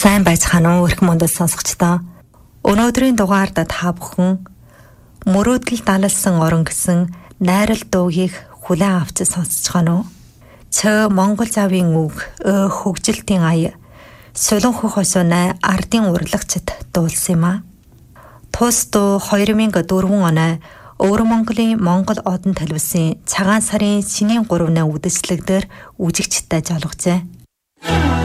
Сайн байцгаана уу эрх мөндөд сонсогчдоо. Өнөөдрийн дугаард та бүхэн мөрөөдөл далалсан орон гэсэн найрал дуугийг хүлээн авч сонсож байна уу? Цөө Монгол завын үг хөгжилтийн ая Солонхөх хосоонай ардын урлагчд дуулсан юм а. Тус дуу 2004 он Өвөр Монголын Монгол одон телевизийн цагаан сарын синийн 3-ны үдэшлэгдэр үжигчтэй жолгожээ.